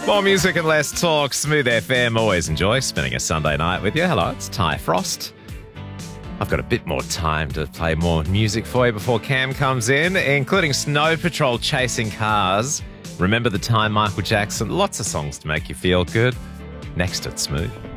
More music and less talk. Smooth FM. Always enjoy spending a Sunday night with you. Hello, it's Ty Frost. I've got a bit more time to play more music for you before Cam comes in, including Snow Patrol, Chasing Cars, Remember the Time, Michael Jackson. Lots of songs to make you feel good. Next at Smooth.